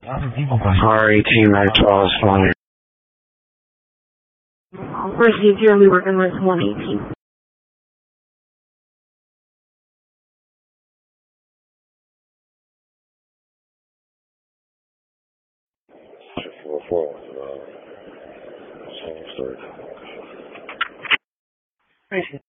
R18 by 12 is fine. Received here, we working with 118. Same story.